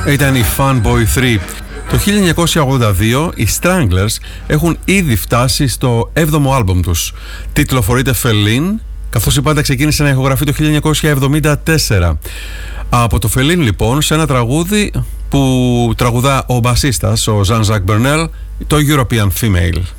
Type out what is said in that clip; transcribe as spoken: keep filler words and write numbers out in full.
Ήταν η Funboy τρία. Το χίλια εννιακόσια ογδόντα δύο οι Stranglers έχουν ήδη φτάσει στο έβδομο άλμπουμ τους. Τιτλοφορείται Feline, καθώς η μπάντα ξεκίνησε να ηχογραφεί το χίλια εννιακόσια εβδομήντα τέσσερα. Από το Feline λοιπόν, σε ένα τραγούδι που τραγουδά ο μπασίστας, ο Jean-Jacques Burnel, το European Female.